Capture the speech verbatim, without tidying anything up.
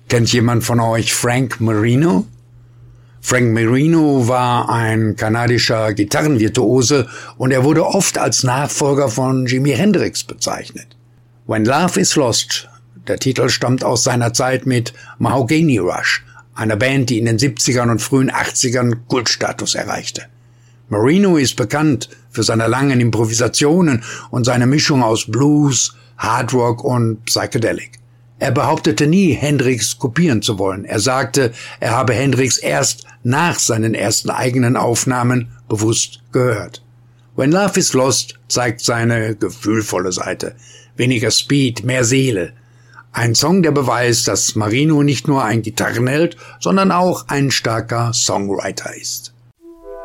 Kennt jemand von euch Frank Marino? Frank Marino war ein kanadischer Gitarrenvirtuose und er wurde oft als Nachfolger von Jimi Hendrix bezeichnet. When Love is Lost, der Titel stammt aus seiner Zeit mit Mahogany Rush, einer Band, die in den siebzigern und frühen achtzigern Kultstatus erreichte. Marino ist bekannt für seine langen Improvisationen und seine Mischung aus Blues, Hardrock und Psychedelic. Er behauptete nie, Hendrix kopieren zu wollen. Er sagte, er habe Hendrix erst nach seinen ersten eigenen Aufnahmen bewusst gehört. When Love is Lost zeigt seine gefühlvolle Seite. Weniger Speed, mehr Seele. Ein Song, der beweist, dass Marino nicht nur ein Gitarrenheld, sondern auch ein starker Songwriter ist.